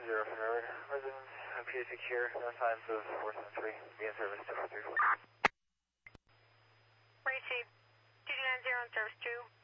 from Road. Residents, PA secure, no signs of 473. Be in service 234. Ray Chief, 290 on service 2.